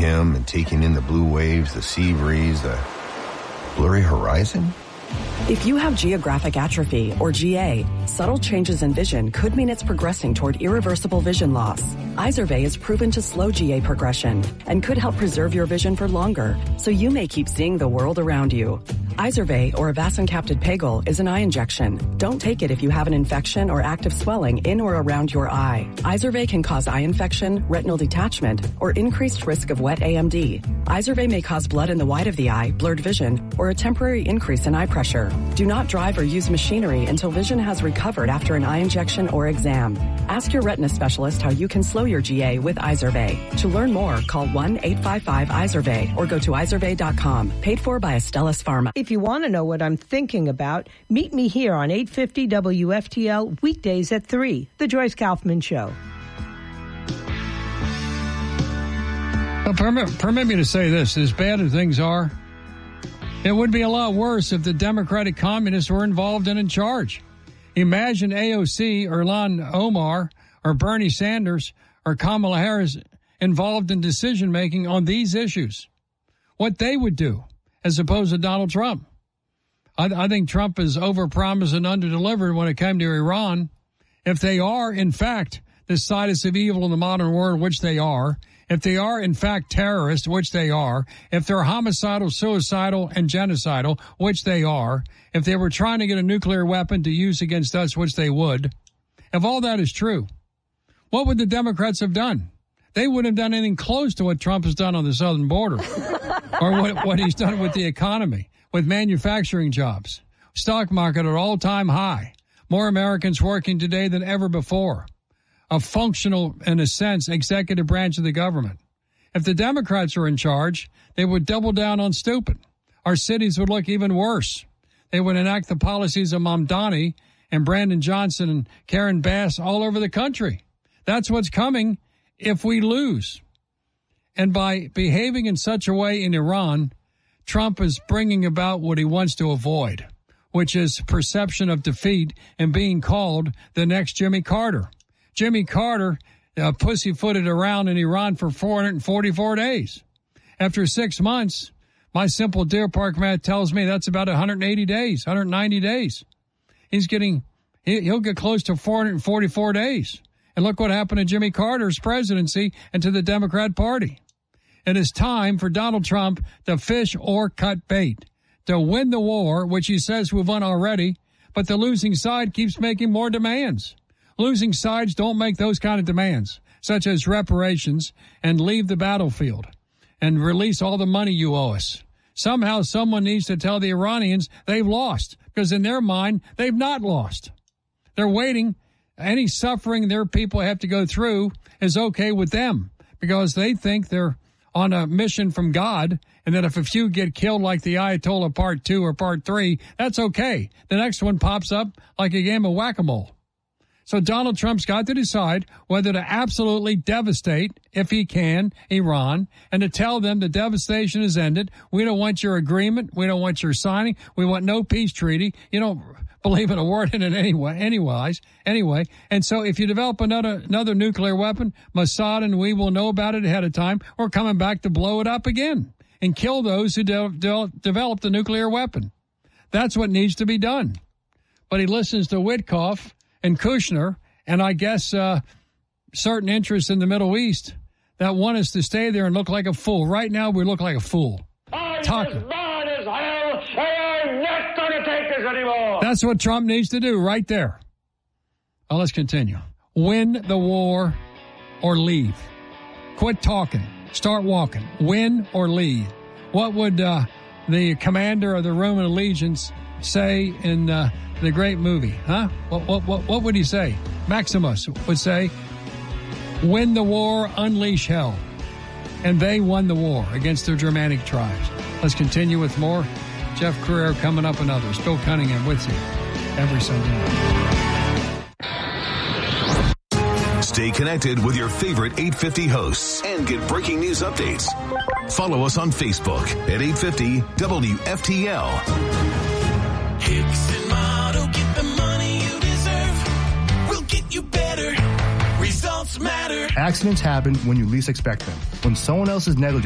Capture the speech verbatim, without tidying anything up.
him and taking in the blue waves, the sea breeze, the blurry horizon? If you have geographic atrophy, or G A, subtle changes in vision could mean it's progressing toward irreversible vision loss. Izervay is proven to slow G A progression and could help preserve your vision for longer, so you may keep seeing the world around you. Izervay, or avacincaptad pegol, is an eye injection. Don't take it if you have an infection or active swelling in or around your eye. Izervay can cause eye infection, retinal detachment, or increased risk of wet A M D. Izervay may cause blood in the white of the eye, blurred vision, or a temporary increase in eye pressure. Do not drive or use machinery until vision has recovered after an eye injection or exam. Ask your retina specialist how you can slow your G A with Izervay. To learn more, call one eight five five Izervay or go to izervay dot com. Paid for by Astellas Pharma. If you want to know what I'm thinking about, meet me here on eight fifty W F T L weekdays at three, The Joyce Kaufman Show. Well, permit, permit me to say this. As bad as things are, it would be a lot worse if the Democratic communists were involved and in charge. Imagine A O C or Ilhan Omar or Bernie Sanders or Kamala Harris involved in decision-making on these issues. What they would do as opposed to Donald Trump. I, I think Trump is overpromised and underdelivered when it came to Iran. If they are, in fact, the situs of evil in the modern world, which they are, if they are, in fact, terrorists, which they are, if they're homicidal, suicidal, and genocidal, which they are, if they were trying to get a nuclear weapon to use against us, which they would, if all that is true, what would the Democrats have done? They wouldn't have done anything close to what Trump has done on the southern border or what, what he's done with the economy, with manufacturing jobs, stock market at all-time high, more Americans working today than ever before, a functional, in a sense, executive branch of the government. If the Democrats were in charge, they would double down on stupid. Our cities would look even worse. They would enact the policies of Mamdani and Brandon Johnson and Karen Bass all over the country. That's what's coming if we lose. And by behaving in such a way in Iran, Trump is bringing about what he wants to avoid, which is perception of defeat and being called the next Jimmy Carter. Jimmy Carter uh, pussyfooted around in Iran for four hundred forty-four days. After six months, my simple Deer Park math tells me that's about one hundred eighty days, one hundred ninety days. He's getting, he, he'll get close to four hundred forty-four days. And look what happened to Jimmy Carter's presidency and to the Democrat Party. It is time for Donald Trump to fish or cut bait, to win the war, which he says we've won already, but the losing side keeps making more demands. Losing sides don't make those kind of demands, such as reparations and leave the battlefield and release all the money you owe us. Somehow someone needs to tell the Iranians they've lost, because in their mind, they've not lost. They're waiting. Any suffering their people have to go through is okay with them, because they think they're on a mission from God, and that if a few get killed like the Ayatollah Part two or Part three, that's okay. The next one pops up like a game of whack-a-mole. So Donald Trump's got to decide whether to absolutely devastate, if he can, Iran, and to tell them the devastation is ended. We don't want your agreement. We don't want your signing. We want no peace treaty. You don't believe in a word in it anyway, anyways, anyway. And so if you develop another another nuclear weapon, Mossad and we will know about it ahead of time. We're coming back to blow it up again and kill those who de- de- developed the nuclear weapon. That's what needs to be done. But he listens to Witkoff and Kushner, and I guess uh, certain interests in the Middle East that want us to stay there and look like a fool. Right now, we look like a fool. I'm Talking. as mad as hell, and I'm not going to take this anymore. That's what Trump needs to do right there. Well, let's continue. Win the war or leave. Quit talking. Start walking. Win or leave. What would uh, the commander of the Roman legions say in uh, the great movie? Huh? What, what, what, what would he say? Maximus would say, win the war, unleash hell. And they won the war against their Germanic tribes. Let's continue with more. Jeff Carrera coming up and others. Bill Cunningham with you every Sunday night. Stay connected with your favorite eight fifty hosts and get breaking news updates. Follow us on Facebook at eight fifty W F T L. Hicks and Motto, get the money you deserve. We'll get you better. Results matter. Accidents happen when you least expect them. When someone else's negligence